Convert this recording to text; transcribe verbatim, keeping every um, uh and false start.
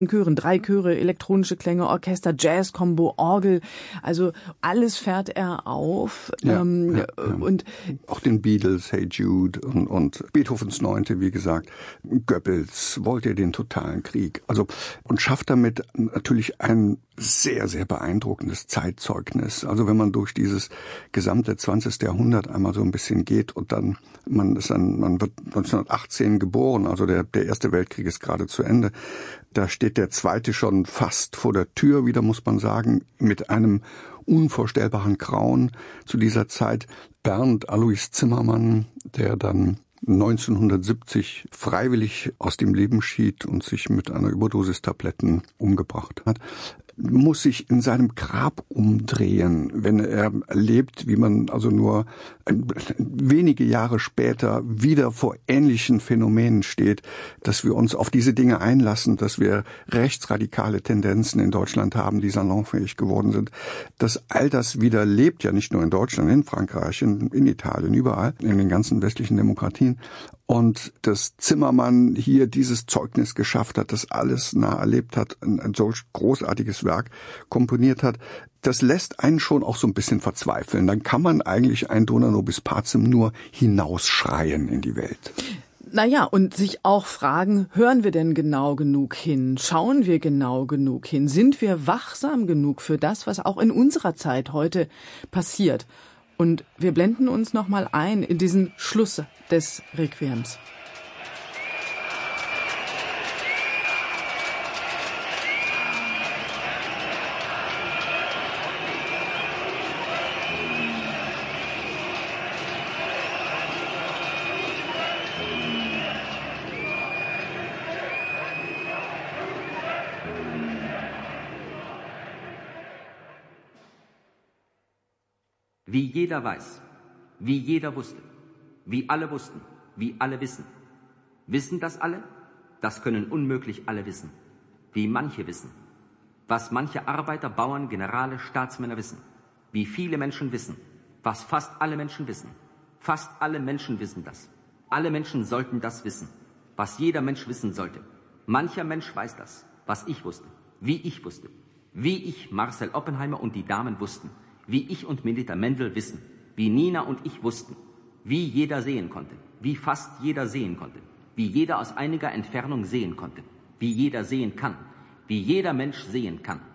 Chören, drei Chöre, elektronische Klänge, Orchester, Jazz-Kombo, Orgel, also alles fährt er auf. Ja, ähm, ja, ja. Und auch den Beatles, Hey Jude und, und Beethovens Neunte, wie gesagt, Goebbels wollte er den totalen Krieg. Also und schafft damit natürlich ein sehr, sehr beeindruckendes Zeitzeugnis. Also wenn man durch dieses gesamte zwanzigste Jahrhundert einmal so ein bisschen geht und dann, man ist dann, man wird neunzehnhundertachtzehn geboren, also der, der Erste Weltkrieg ist gerade zu Ende. Da steht der zweite schon fast vor der Tür, wieder muss man sagen, mit einem unvorstellbaren Grauen zu dieser Zeit. Bernd Alois Zimmermann, der dann neunzehnhundertsiebzig freiwillig aus dem Leben schied und sich mit einer Überdosis Tabletten umgebracht hat, muss sich in seinem Grab umdrehen, wenn er erlebt, wie man also nur wenige Jahre später wieder vor ähnlichen Phänomenen steht, dass wir uns auf diese Dinge einlassen, dass wir rechtsradikale Tendenzen in Deutschland haben, die salonfähig geworden sind. Dass all das wieder lebt, ja nicht nur in Deutschland, in Frankreich, in, in Italien, überall, in den ganzen westlichen Demokratien. Und dass Zimmermann hier dieses Zeugnis geschafft hat, das alles nah erlebt hat, ein, ein solch großartiges Werk komponiert hat, das lässt einen schon auch so ein bisschen verzweifeln. Dann kann man eigentlich ein Dona nobis pacem nur hinausschreien in die Welt. Naja, und sich auch fragen, hören wir denn genau genug hin? Schauen wir genau genug hin? Sind wir wachsam genug für das, was auch in unserer Zeit heute passiert? Und wir blenden uns nochmal ein in diesen Schluss des Requiems. Wie jeder weiß, wie jeder wusste, wie alle wussten, wie alle wissen. Wissen das alle? Das können unmöglich alle wissen. Wie manche wissen. Was manche Arbeiter, Bauern, Generale, Staatsmänner wissen. Wie viele Menschen wissen. Was fast alle Menschen wissen. Fast alle Menschen wissen das. Alle Menschen sollten das wissen. Was jeder Mensch wissen sollte. Mancher Mensch weiß das, was ich wusste, wie ich wusste. Wie ich, Marcel Oppenheimer und die Damen wussten. Wie ich und Milita Mendel wissen, wie Nina und ich wussten, wie jeder sehen konnte, wie fast jeder sehen konnte, wie jeder aus einiger Entfernung sehen konnte, wie jeder sehen kann, wie jeder Mensch sehen kann.